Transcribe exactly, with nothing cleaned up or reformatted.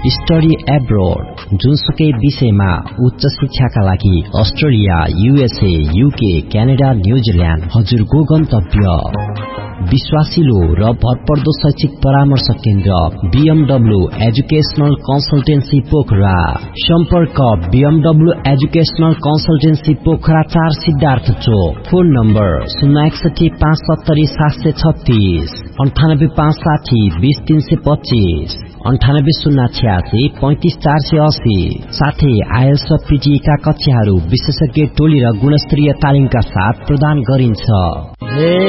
Study abroad, जुनसुकै विषयमा उच्च शिक्षाका लागि Australia, USA, UK, Canada, New Zealand हजुरको गन्तव्य। विश्वासिलो र भरपर्दो शैक्षिक परामर्श केन्द्र बीएमडब्ल्यू एजुकेशनल कन्सल्टेन्सी पोखरा। सम्पर्क बीएमडब्ल्यू एजुकेशनल कन्सल्टेन्सी पोखरा चार सिद्धार्थ चोक। फोन नम्बर शून्य एकसठी पाँच सत्तरी सात सय छत्तीस अन्ठानब्बे पाँच साठी बीस तीन सय पच्चीस अन्ठानब्बे शून्य छ्यासी पैंतिस चार सय अस्सी। साथै आइएल्स र पीटीई का कक्षाहरू विशेषज्ञ टोली र गुणस्तरीय तालिमका साथ प्रदान गरिन्छ।